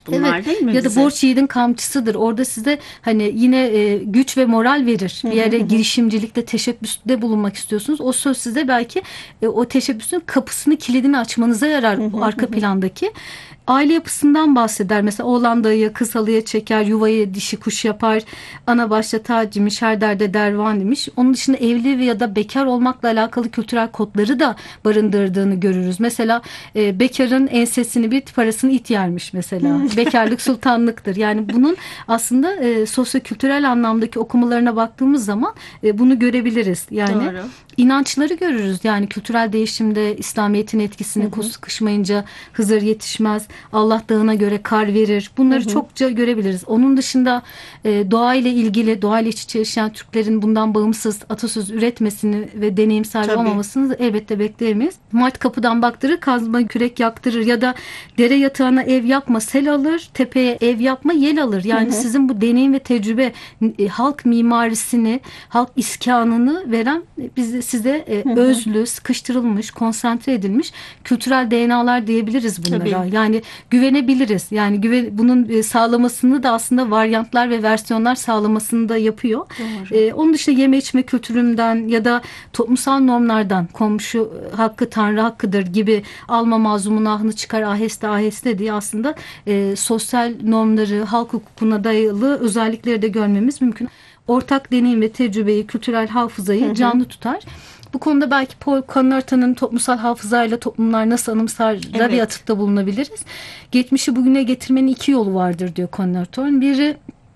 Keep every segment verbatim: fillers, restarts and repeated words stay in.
Bunlar Evet, değil mi ya da bize? borç yiğidin kamçısıdır. Orada size hani yine e, güç ve moral verir. Bir yere girişimcilikte, teşebbüste bulunmak istiyorsunuz. O söz size belki e, o teşebbüsün kapısını, kilidini açmanıza yarar, o arka plandaki. Aile yapısından bahseder. Mesela oğlan dayıya, kız halıya çeker, yuvayı dişi kuş yapar. Ana başta tac imiş, her derde dervan imiş. Onun dışında evli ya da bekar olmakla alakalı kültürel kodları da barındırdığını görürüz. Mesela e, bekarın ensesini bit, parasını it yermiş mesela. Bekarlık sultanlıktır. Yani bunun aslında e, sosyokültürel anlamdaki okumalarına baktığımız zaman e, bunu görebiliriz. Yani Doğru. inançları görürüz. Yani kültürel değişimde İslamiyet'in etkisini, kuz sıkışmayınca Hızır yetişmez, Allah dağına göre kar verir. Bunları çokça görebiliriz. Onun dışında e, doğayla ilgili, doğayla iç içe yaşayan Türklerin bundan bağımsız atasöz üretmesini ve deneyim sahibi Tabii. olmamasını elbette bekleyemeyiz. Mart kapıdan baktırır, kazma kürek yaktırır ya da dere yatağına ev yapma sel alır, tepeye ev yapma yel alır. Yani sizin bu deneyim ve tecrübe e, halk mimarisini, halk iskanını veren e, bize size e, özlü, sıkıştırılmış, konsantre edilmiş kültürel D N A'lar diyebiliriz bunlara. Tabii. Yani güvenebiliriz. Yani güven, bunun e, sağlamasını da aslında varyantlar ve versiyonlar sağlamasını da yapıyor. Doğru. E, onun dışında yeme içme kültüründen ya da toplumsal normlardan komşu hakkı Tanrı hakkıdır gibi alma mazlumun ahını çıkar aheste aheste diye aslında e, sosyal normları, halk hukukuna dayalı özellikleri de görmemiz mümkün. Ortak deneyim ve tecrübeyi, kültürel hafızayı Hı hı. canlı tutar. Bu konuda belki Paul Connerton'un toplumsal hafızayla toplumlar nasıl anımsarla Evet. bir atıfta bulunabiliriz. Geçmişi bugüne getirmenin iki yolu vardır diyor Connerton. Biri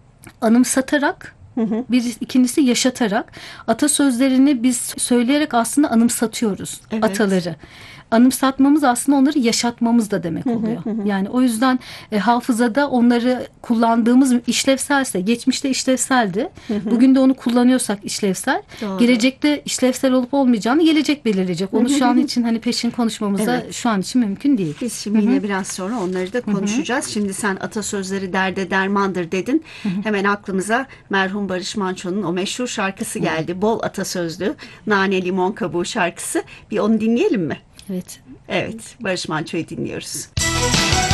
anımsatarak, bir ikincisi yaşatarak. Atasözlerini biz söyleyerek aslında anımsatıyoruz Evet. ataları. Anımsatmamız aslında onları yaşatmamız da demek oluyor. Yani o yüzden e, hafızada onları kullandığımız işlevselse, geçmişte işlevseldi. Bugün de onu kullanıyorsak işlevsel. Doğru. Gelecekte işlevsel olup olmayacağını gelecek belirleyecek. Onu şu an için hani peşin konuşmamıza Evet. şu an için mümkün değil. Biz şimdi yine biraz sonra onları da konuşacağız. Şimdi sen atasözleri derde dermandır dedin. Hemen aklımıza merhum Barış Manço'nun o meşhur şarkısı geldi. Bol atasözlü Nane Limon Kabuğu şarkısı. Bir onu dinleyelim mi? Evet. Evet, Barış Manço'yu dinliyoruz.